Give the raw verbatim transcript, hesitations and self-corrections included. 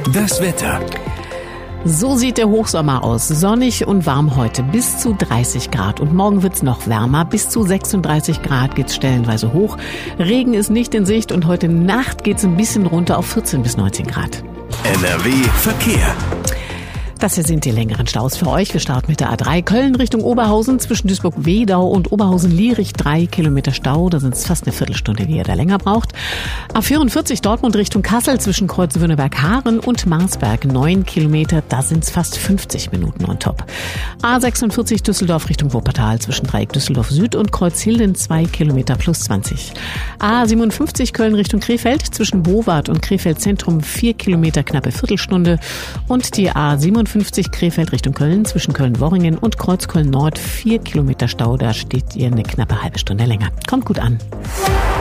Das Wetter. So sieht der Hochsommer aus. Sonnig und warm heute, bis zu dreißig Grad. Und morgen wird's noch wärmer, bis zu sechsunddreißig Grad geht's stellenweise hoch. Regen ist nicht in Sicht und heute Nacht geht's ein bisschen runter auf vierzehn bis neunzehn Grad. N R W Verkehr. Das hier sind die längeren Staus für euch. Wir starten mit der A drei Köln Richtung Oberhausen zwischen Duisburg-Wedau und Oberhausen-Lierich. Drei Kilometer Stau, da sind es fast eine Viertelstunde, die ihr da länger braucht. A vierundvierzig Dortmund Richtung Kassel zwischen Kreuz-Wünnenberg-Haaren und Marsberg. Neun Kilometer, da sind es fast fünfzig Minuten on top. A sechsundvierzig Düsseldorf Richtung Wuppertal zwischen Dreieck Düsseldorf Süd und Kreuzhilden. Zwei Kilometer plus zwanzig. A siebenundfünfzig Köln Richtung Krefeld zwischen Bowart und Krefeld Zentrum. Vier Kilometer, knappe Viertelstunde. Und die A siebenundfünfzig Krefeld Richtung Köln zwischen Köln-Worringen und Kreuzköln Nord. Vier Kilometer Stau, da steht ihr eine knappe halbe Stunde länger. Kommt gut an.